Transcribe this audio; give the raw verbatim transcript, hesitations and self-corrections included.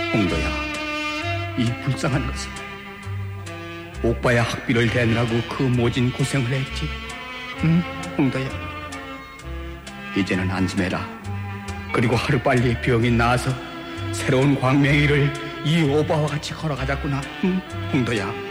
홍도야, 이 불쌍한 것은 오빠야 학비를 대느라고 그 모진 고생을 했지. 응, 홍도야. 이제는 안심해라. 그리고 하루빨리 병이 나아서 새로운 광명이를 이 오빠와 같이 걸어가자꾸나. 응, 홍도야.